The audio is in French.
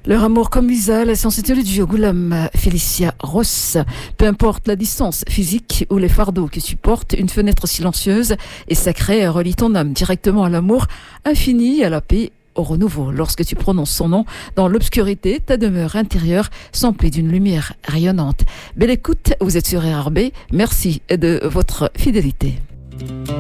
Leur amour comme Lisa, la sensibilité du Goulam Félicia Ross. Peu importe la distance physique ou les fardeaux que tu portes, une fenêtre silencieuse et sacrée relie ton âme directement à l'amour infini, à la paix, au renouveau. Lorsque tu prononces son nom dans l'obscurité, ta demeure intérieure s'emplit d'une lumière rayonnante. Belle écoute, vous êtes sur RRB. Merci de votre fidélité.